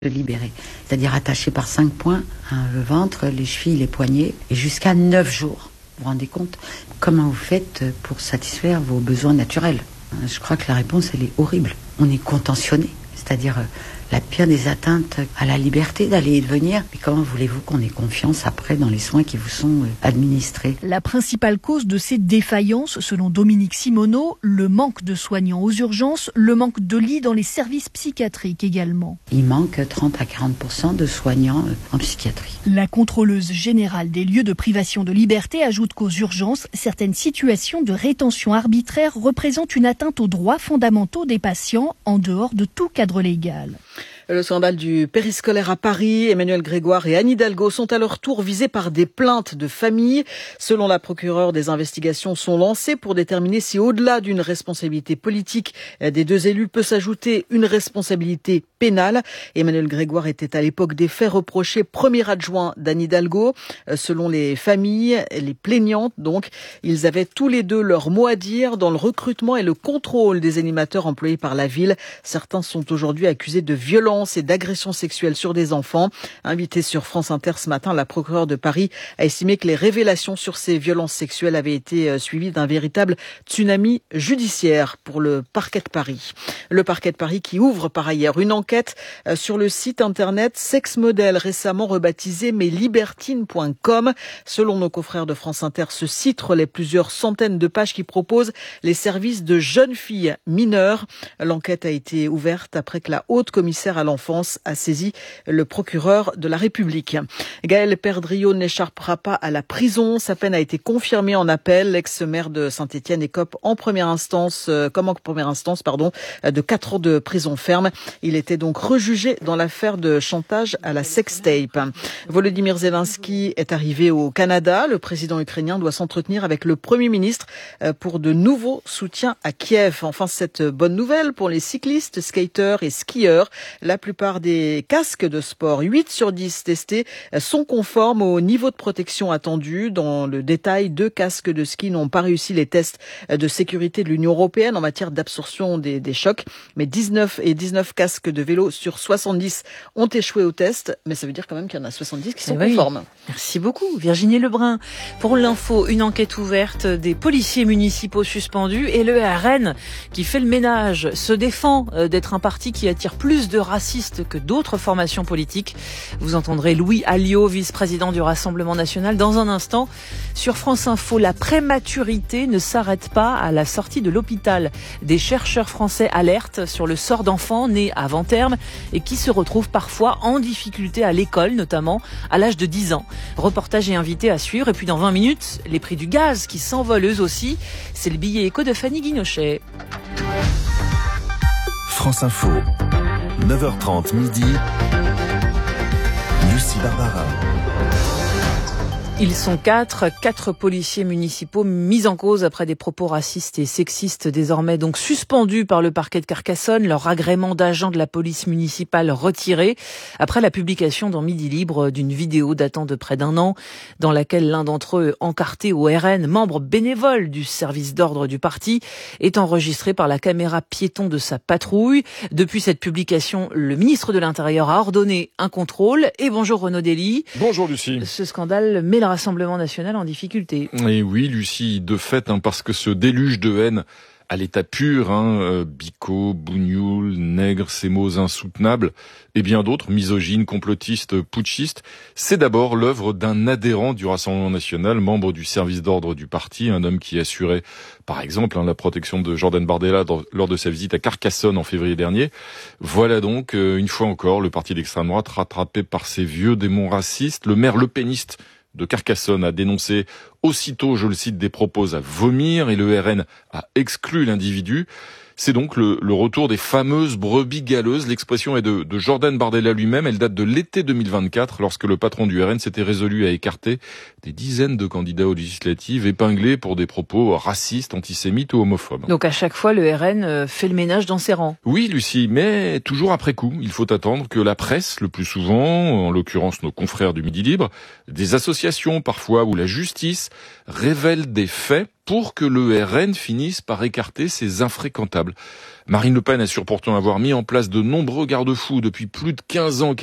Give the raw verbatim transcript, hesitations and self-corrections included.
Le libérer, c'est-à-dire attaché par cinq points, hein, le ventre, les chevilles, les poignets, et jusqu'à neuf jours. Vous vous rendez compte comment vous faites pour satisfaire vos besoins naturels? Je crois que la réponse, elle est horrible. On est contentionné, c'est-à-dire euh, la pire des atteintes à la liberté d'aller et de venir. Mais comment voulez-vous qu'on ait confiance après dans les soins qui vous sont euh, administrés? La principale cause de ces défaillances, selon Dominique Simoneau, le manque de soignants aux urgences, le manque de lits dans les services psychiatriques également. Il manque trente à quarante pour cent de soignants euh, en psychiatrie. La contrôleuse générale des lieux de privation de liberté ajoute qu'aux urgences, certaines situations de rétention arbitraire représentent une atteinte aux droits fondamentaux des patients en dehors de tout cadre légal. Le scandale du périscolaire à Paris, Emmanuel Grégoire et Anne Hidalgo sont à leur tour visés par des plaintes de famille. Selon la procureure, des investigations sont lancées pour déterminer si au-delà d'une responsabilité politique des deux élus peut s'ajouter une responsabilité pénale. Emmanuel Grégoire était à l'époque des faits reproché premier adjoint d'Anne Hidalgo. Selon les familles, les plaignantes donc, ils avaient tous les deux leur mot à dire dans le recrutement et le contrôle des animateurs employés par la ville. Certains sont aujourd'hui accusés de violence et d'agressions sexuelles sur des enfants. Invitée sur France Inter ce matin, la procureure de Paris a estimé que les révélations sur ces violences sexuelles avaient été suivies d'un véritable tsunami judiciaire pour le parquet de Paris. Le parquet de Paris qui ouvre par ailleurs une enquête sur le site internet Sex Model, récemment rebaptisé mais libertine point com. Selon nos confrères de France Inter, ce site relaie plusieurs centaines de pages qui proposent les services de jeunes filles mineures. L'enquête a été ouverte après que la haute commissaire à l'enfance a saisi le procureur de la République. Gaël Perdriau n'échappera pas à la prison. Sa peine a été confirmée en appel. L'ex-maire de Saint-Étienne écope en première instance, euh, comme en première instance, pardon, de quatre ans de prison ferme. Il était donc rejugé dans l'affaire de chantage à la sextape. Volodymyr Zelensky est arrivé au Canada. Le président ukrainien doit s'entretenir avec le Premier ministre pour de nouveaux soutiens à Kiev. Enfin, cette bonne nouvelle pour les cyclistes, skateurs et skieurs. La plupart des casques de sport, huit sur dix testés, sont conformes au niveau de protection attendu. Dans le détail, deux casques de ski n'ont pas réussi les tests de sécurité de l'Union européenne en matière d'absorption des, des chocs. Mais dix-neuf et dix-neuf casques de vélo sur soixante-dix ont échoué au test. Mais ça veut dire quand même qu'il y en a soixante-dix qui sont oui. conformes. Merci beaucoup, Virginie Lebrun. Pour l'info, une enquête ouverte, des policiers municipaux suspendus et le R N qui fait le ménage, se défend d'être un parti qui attire plus de racistes que d'autres formations politiques. Vous entendrez Louis Alliot, vice-président du Rassemblement national, dans un instant. Sur France Info, la prématurité ne s'arrête pas à la sortie de l'hôpital. Des chercheurs français alertent sur le sort d'enfants nés avant terme et qui se retrouvent parfois en difficulté à l'école, notamment à l'âge de dix ans. Reportage et invité à suivre. Et puis dans vingt minutes, les prix du gaz qui s'envolent eux aussi. C'est le billet éco de Fanny Guinochet. France Info, neuf heures trente midi, Lucie Barbara. Ils sont quatre, quatre policiers municipaux mis en cause après des propos racistes et sexistes, désormais donc suspendus par le parquet de Carcassonne, leur agrément d'agent de la police municipale retiré, après la publication dans Midi Libre d'une vidéo datant de près d'un an, dans laquelle l'un d'entre eux, encarté au R N, membre bénévole du service d'ordre du parti, est enregistré par la caméra piéton de sa patrouille. Depuis cette publication, le ministre de l'Intérieur a ordonné un contrôle. Et bonjour Renaud Dely. Bonjour Lucie. Ce scandale met la Rassemblement national en difficulté. Et oui, Lucie, de fait, hein, parce que ce déluge de haine à l'état pur, hein, euh, bico, bougnoul, nègre, ces mots insoutenables, et bien d'autres, misogynes, complotistes, putschistes, c'est d'abord l'œuvre d'un adhérent du Rassemblement national, membre du service d'ordre du parti, un homme qui assurait, par exemple, hein, la protection de Jordan Bardella dans, lors de sa visite à Carcassonne en février dernier. Voilà donc, euh, une fois encore, le parti d'extrême droite rattrapé par ses vieux démons racistes. Le maire lepéniste de Carcassonne a dénoncé aussitôt, je le cite, des propos à vomir et le R N a exclu l'individu. C'est donc le, le retour des fameuses brebis galeuses. L'expression est de, de Jordan Bardella lui-même. Elle date de l'été deux mille vingt-quatre, lorsque le patron du R N s'était résolu à écarter des dizaines de candidats aux législatives épinglés pour des propos racistes, antisémites ou homophobes. Donc à chaque fois, le R N fait le ménage dans ses rangs. Oui, Lucie, mais toujours après coup. Il faut attendre que la presse, le plus souvent, en l'occurrence nos confrères du Midi Libre, des associations parfois ou la justice, révèlent des faits pour que le R N finisse par écarter ces infréquentables. Marine Le Pen assure pourtant avoir mis en place de nombreux garde-fous depuis plus de quinze ans